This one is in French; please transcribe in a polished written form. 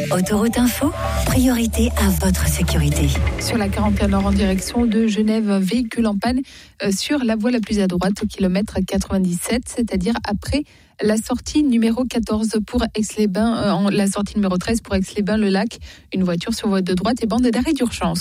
Autoroute Info, priorité à votre sécurité. Sur la 41 Nord en direction de Genève, un véhicule en panne sur la voie la plus à droite, au kilomètre 97, c'est-à-dire après la sortie numéro 14 pour Aix-les-Bains, la sortie numéro 13 pour Aix-les-Bains, le lac. Une voiture sur voie de droite et bande d'arrêt d'urgence.